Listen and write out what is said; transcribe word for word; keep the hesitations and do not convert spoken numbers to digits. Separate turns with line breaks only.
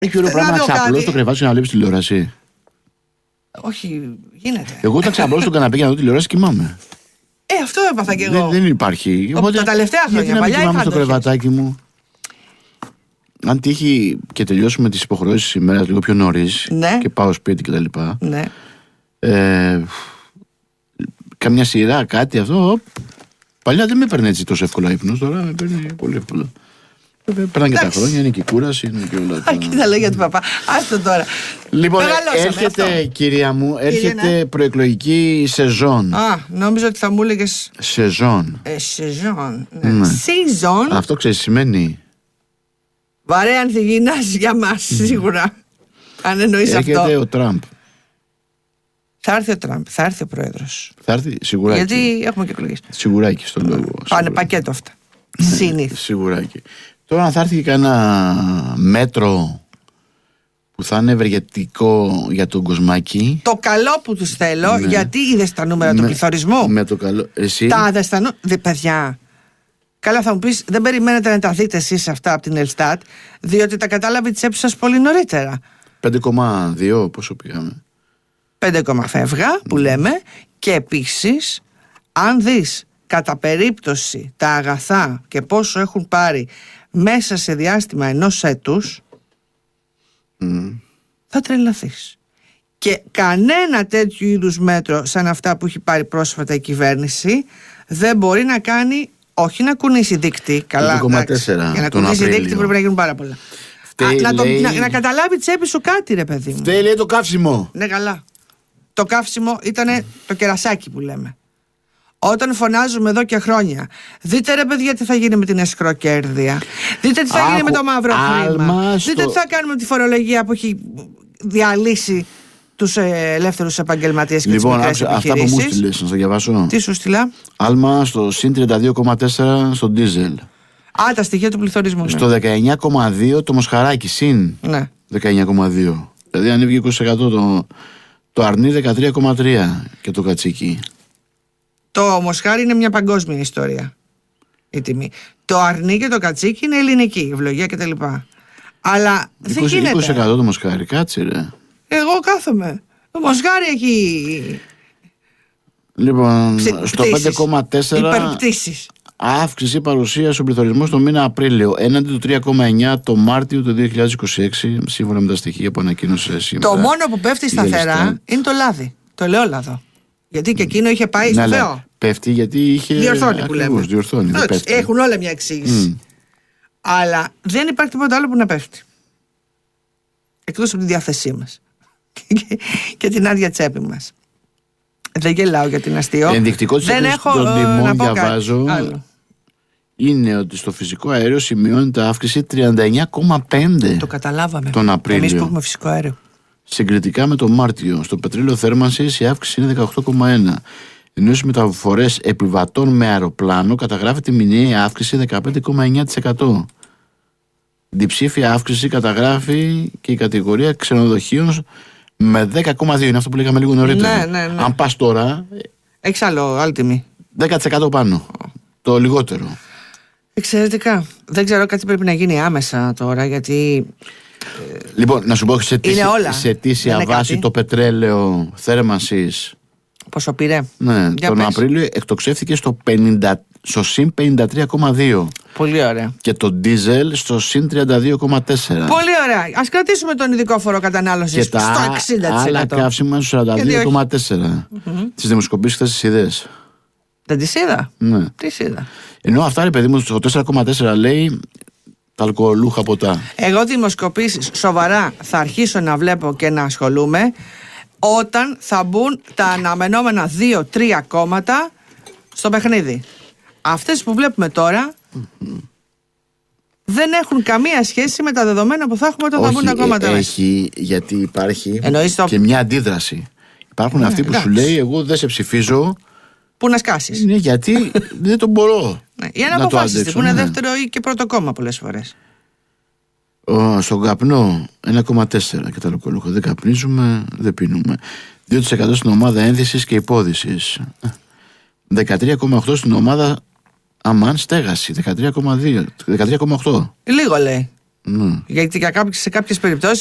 Έχει ωραίο πράγμα να ξαπλώσει το κρεβάτι και να βλέπει τηλεόραση.
Όχι, γίνεται.
Εγώ όταν ξαπλώσω στον καναπέ για να δω τηλεόραση κοιμάμαι.
Ε, αυτό έπαθα κι εγώ.
Δεν, δεν υπάρχει.
Ο, τα τελευταία χρόνια.
Γιατί να μην κοιμάμαι στο κρεβατάκι μου. Αν τύχει και τελειώσουμε τις υποχρεώσεις της ημέρας λίγο πιο νωρίς,
ναι.
και πάω σπίτι κτλ.
Ναι.
Ε, καμιά σειρά, κάτι αυτό. Παλιά δεν με παίρνει έτσι τόσο εύκολα ύπνος, τώρα με παίρνει πολύ εύκολα. Πέραν και τα χρόνια, είναι και η κούραση, είναι και όλα αυτά.
Α, κοίτα λόγια του παπά. Άστο τώρα.
Λοιπόν, έρχεται, αυτό. Κυρία μου, έρχεται ναι. προεκλογική σεζόν.
Α, νόμιζα ότι θα μου έλεγες.
Σεζόν.
Ε, σεζόν. Ναι. Ναι. Season.
Αυτό ξέρεις σημαίνει.
Βαρέα ανθιγυνάς για μας, σίγουρα. Αν εννοείς αυτό.
Έρχεται ο Τραμπ.
Θα έρθει ο Τραμπ, θα έρθει ο πρόεδρος.
Θα έρθει, σιγουράκι.
Γιατί έχουμε και εκλογές.
Σιγουράκι στον λόγο.
Πάνε σιγουράκι. Πακέτο αυτά. Συνήθως.
Σιγουράκι. Τώρα θα έρθει και κανένα μέτρο που θα είναι ευεργετικό για τον Κοσμάκη.
Το καλό που τους θέλω, ναι. γιατί είδες τα νούμερα του πληθωρισμού.
Με το καλό. Εσύ.
Τα είδες τα νούμερα. Δε, παιδιά. Καλά, θα μου πεις, δεν περιμένετε να τα δείτε εσείς αυτά από την Ελστάτ, διότι τα κατάλαβε η τσέπη σας πολύ νωρίτερα.
πέντε κόμμα δύο, πόσο πήγαμε.
πέντε κόμμα φεύγα, που λέμε, και επίσης, αν δεις κατά περίπτωση τα αγαθά και πόσο έχουν πάρει μέσα σε διάστημα ενός έτους, mm. θα τρελαθείς. Και κανένα τέτοιου είδους μέτρο σαν αυτά που έχει πάρει πρόσφατα η κυβέρνηση δεν μπορεί να κάνει, όχι να κουνήσει δίκτυ, καλά, για να κουνήσει δίκτυ πρέπει να γίνουν πάρα πολλά. Φταίει, Α, να, το, λέει... να, να καταλάβει τσέπη σου κάτι, ρε παιδί μου.
Φταίει, λέει, το καύσιμο.
Ναι, καλά. Το καύσιμο ήταν το κερασάκι που λέμε. Όταν φωνάζουμε εδώ και χρόνια, δείτε ρε παιδιά τι θα γίνει με την εσχροκέρδεια, δείτε τι θα Άκου, γίνει με το μαύρο χρήμα, στο... δείτε τι θα κάνουμε με τη φορολογία που έχει διαλύσει τους ελεύθερους επαγγελματίες και
λοιπόν,
τις μικρές
αυτά
επιχειρήσεις.
Που μου στείλες, να στα διαβάσω.
Τι σου στείλα?
Άλμα στο συν τριάντα δύο κόμμα τέσσερα στο ντίζελ.
Α, τα στοιχεία του πληθωρισμού.
Στο ναι. δεκαεννιά κόμμα δύο το μοσχαράκι, συν
ναι.
δεκαεννιά κόμμα δύο. Δηλαδή ανέβηκε είκοσι τοις εκατό το, το αρνί δεκατρία κόμμα τρία και το κατσίκι. Το
μοσχάρι είναι μια παγκόσμια ιστορία η τιμή. Το αρνί και το κατσίκι είναι ελληνική, ευλογία κτλ. Αλλά δεν γίνεται.
είκοσι τοις εκατό το μοσχάρι, κάτσε ρε.
Εγώ κάθομαι. Το μοσχάρι έχει.
Λοιπόν, Ψη, στο πέντε κόμμα τέσσερα
υπερπτήσεις.
Αύξηση παρουσία στον πληθωρισμό στο μήνα Απρίλιο έναντι του τρία κόμμα εννιά το Μάρτιο του δύο χιλιάδες είκοσι έξι, σύμφωνα με τα στοιχεία που ανακοίνωσε σήμερα.
Το μόνο που πέφτει σταθερά είναι το λάδι, το ελαιόλαδο. Γιατί και εκείνο είχε πάει στο Θεό.
Πέφτει γιατί είχε.
Διορθώνει που λέμε.
Διορθώνει,
έχουν όλα μια εξήγηση. Mm. Αλλά δεν υπάρχει τίποτα άλλο που να πέφτει. Εκτός από τη διάθεσή μας και, και την άδεια τσέπη μας. Δεν γελάω για την αστείο.
Ενδεικτικό της
δεν έχω
των τιμών, διαβάζω,
κάτι.
Είναι ότι στο φυσικό αέριο σημειώνεται αύξηση τριάντα εννιά κόμμα πέντε.
Το καταλάβαμε.
Τον Απρίλιο.
Εμείς που έχουμε φυσικό αέριο.
Συγκριτικά με τον Μάρτιο. Στο πετρέλαιο θέρμανσης η αύξηση είναι δεκαοκτώ κόμμα ένα. Ενώ στις μεταφορές επιβατών με αεροπλάνο καταγράφεται μηνιαία αύξηση δεκαπέντε κόμμα εννιά τοις εκατό. Διψήφια αύξηση καταγράφει και η κατηγορία ξενοδοχείων με δέκα κόμμα δύο. Είναι αυτό που λέγαμε λίγο νωρίτερα.
Ναι, ναι, ναι.
Αν πας τώρα.
Έχεις άλλο, άλλη τιμή.
δέκα τοις εκατό πάνω. Το λιγότερο.
Εξαιρετικά. Δεν ξέρω, κάτι πρέπει να γίνει άμεσα τώρα, γιατί.
Λοιπόν, να σου πω σε αιτήσια βάση το πετρέλαιο θέρμανσης.
Πόσο πήρε?
Ναι,
για
τον
πες.
Απρίλιο εκτοξεύθηκε στο, πενήντα, στο συν πενήντα τρία κόμμα δύο.
Πολύ ωραία.
Και το ντίζελ στο συν τριάντα δύο κόμμα τέσσερα.
Πολύ ωραία. Ας κρατήσουμε τον ειδικό φόρο κατανάλωσης στο εξήντα τοις εκατό.
Άλλα καύσιμα στο σαράντα δύο κόμμα τέσσερα. Mm-hmm. Τις δημοσκοπήσεις χθες τις είδες?
Δεν τις είδα.
Ναι.
Τις είδα.
Ενώ αυτά, ρε παιδί μου, στο τέσσερα κόμμα τέσσερα λέει τα αλκοολούχα ποτά.
Εγώ δημοσκοπήσεις σοβαρά θα αρχίσω να βλέπω και να ασχολούμαι όταν θα μπουν τα αναμενόμενα δύο τρία κόμματα στο παιχνίδι. Αυτές που βλέπουμε τώρα mm-hmm. δεν έχουν καμία σχέση με τα δεδομένα που θα έχουμε όταν θα μπουν τα κόμματα
ε,
μέσα.
Έχει, γιατί υπάρχει
το...
και μια αντίδραση. Υπάρχουν ναι, αυτοί που εντάξει. Σου λέει εγώ δεν σε ψηφίζω.
Πού να σκάσεις.
Ναι, γιατί δεν τον μπορώ.
Ναι, για να, να αποφάσιστε που είναι ναι. δεύτερο ή και πρώτο κόμμα πολλές φορές.
Ο, στον καπνό ένα κόμμα τέσσερα και τα αλκοολούχα. Δεν καπνίζουμε, δεν πίνουμε. δύο τοις εκατό στην ομάδα ένδυσης και υπόδυσης. δεκατρία κόμμα οκτώ στην ομάδα αμάν στέγαση. δεκατρία κόμμα δύο. δεκατρία κόμμα οκτώ.
Λίγο λέει.
Ναι.
Γιατί για κάποιες, σε κάποιες περιπτώσεις